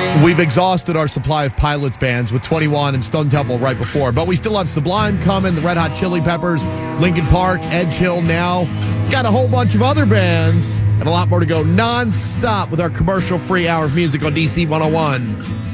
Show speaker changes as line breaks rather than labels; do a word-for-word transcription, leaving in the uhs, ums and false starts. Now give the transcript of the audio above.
We've exhausted our supply of Pilots bands with twenty-one and Stone Temple right before, but we still have Sublime coming, the Red Hot Chili Peppers, Linkin Park, Edge Hill now. Got a whole bunch of other bands and a lot more to go non-stop with our commercial-free hour of music on D C one oh one.